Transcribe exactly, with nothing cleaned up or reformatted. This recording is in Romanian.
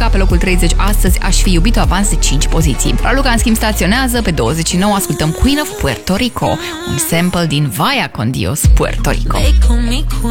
pe locul treizeci astăzi, Aș fi iubit-o, avans de cinci poziții. Raluca, în schimb, staționează pe douăzeci și nouă, ascultăm Queen of Puerto Rico, un sample din Vaya con Dios, Puerto Rico.